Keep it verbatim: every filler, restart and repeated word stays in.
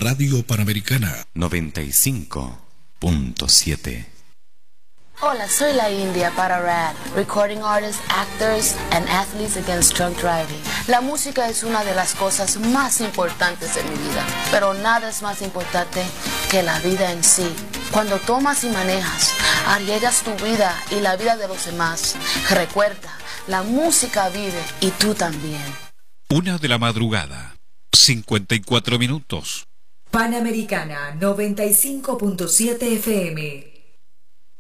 Radio Panamericana noventa y cinco punto siete. Hola, soy la India para R A D, Recording Artists, Actors and Athletes Against Drunk Driving. La música es una de las cosas más importantes en mi vida, pero nada es más importante que la vida en sí. Cuando tomas y manejas, arriesgas tu vida y la vida de los demás. Recuerda, la música vive y tú también. Una de la madrugada, cincuenta y cuatro minutos. Panamericana noventa y cinco punto siete F M.